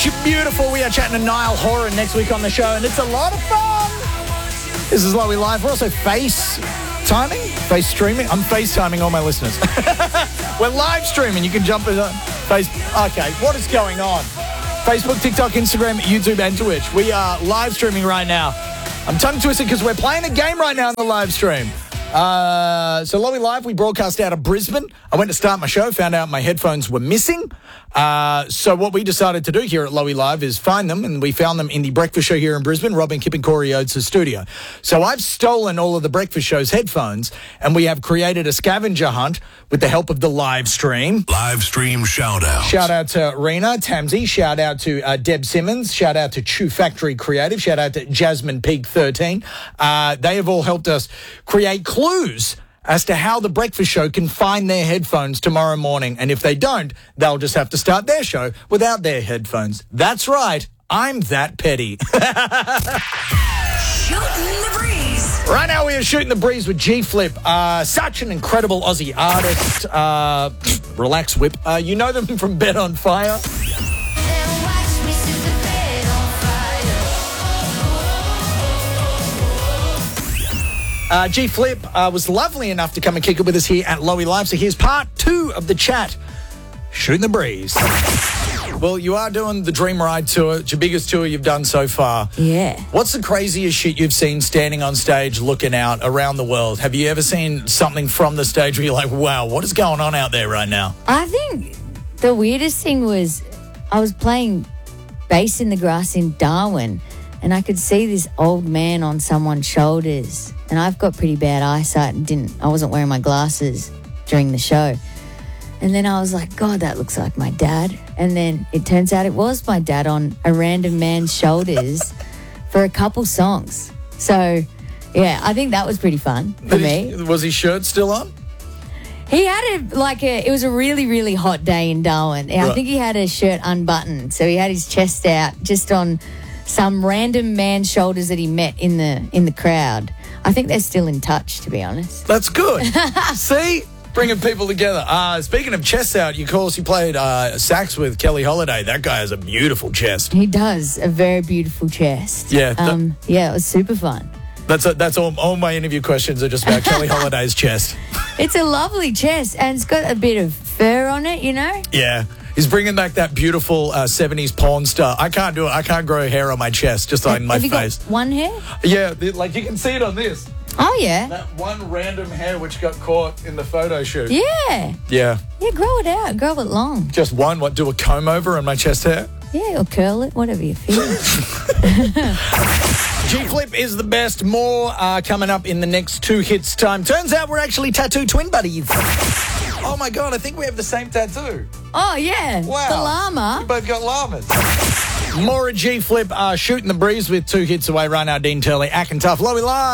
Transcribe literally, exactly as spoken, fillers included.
Beautiful. We are chatting to Niall Horan next week on the show, and it's a lot of fun. This is Lowy Live. We're also face timing, face streaming. I'm FaceTiming all my listeners. We're live streaming. You can jump in. Face. Okay, what is going on? Facebook, TikTok, Instagram, YouTube, and Twitch. We are live streaming right now. I'm tongue twisted because we're playing a game right now on the live stream. Uh, so Lowy Live, we broadcast out of Brisbane. I went to start my show, found out my headphones were missing. Uh, so what we decided to do here at Lowy Live is find them, and we found them in the breakfast show here in Brisbane, Robin, Kip and Corey Oates' studio. So I've stolen all of the breakfast show's headphones, and we have created a scavenger hunt with the help of the live stream. Live stream shout out. Shout out to Rena Tamsy. Shout out to uh, Deb Simmons. Shout out to Chew Factory Creative. Shout out to Jasmine Peak thirteen. Uh, they have all helped us create clues as to how the breakfast show can find their headphones tomorrow morning. And if they don't, they'll just have to start their show without their headphones. That's right. I'm that petty. Shooting the breeze. Right now we are shooting the breeze with G-Flip. Uh, such an incredible Aussie artist. Uh, relax, Whip. Uh, you know them from Bed on Fire. Uh, G-Flip uh, was lovely enough to come and kick it with us here at Lowy Live. So here's part two of the chat. Shooting the breeze. Well, you are doing the Dream Ride tour. It's your biggest tour you've done so far. Yeah. What's the craziest shit you've seen standing on stage looking out around the world? Have you ever seen something from the stage where you're like, wow, what is going on out there right now? I think the weirdest thing was I was playing bass in the grass in Darwin, and I could see this old man on someone's shoulders. And I've got pretty bad eyesight and didn't I wasn't wearing my glasses during the show. And then I was like, God, that looks like my dad. And then it turns out it was my dad on a random man's shoulders for a couple songs. So, yeah, I think that was pretty fun for me. His, was his shirt still on? He had a, like a, it was a really, really hot day in Darwin. I Right. think he had a shirt unbuttoned. So he had his chest out just on some random man's shoulders that he met in the in the crowd. I think they're still in touch, to be honest. That's good. See? Bringing people together. Uh, speaking of chests out, of course, you played uh, sax with Kelly Holiday. That guy has a beautiful chest. He does, a very beautiful chest. Yeah, that- Um, yeah, it was super fun. That's a, that's all. All my interview questions are just about Kelly Holiday's chest. It's a lovely chest, and it's got a bit of fur on it, you know? Yeah. He's bringing back that beautiful uh, seventies porn star. I can't do it. I can't grow hair on my chest, just on my Have you face. got one hair? Yeah, the- like you can see it on this. Oh, yeah. That one random hair which got caught in the photo shoot. Yeah. Yeah. Yeah, grow it out. Grow it long. Just one. What, do a comb over on my chest hair? Yeah, or curl it, whatever you feel. G-Flip is the best. More uh, coming up in the next two hits time. Turns out we're actually tattoo twin buddies. Oh, my God. I think we have the same tattoo. Oh, yeah. Wow. The llama. We both got llamas. More G-Flip uh, shooting the breeze with two hits away right now. Dean Turley, acting tough. Lowy Live.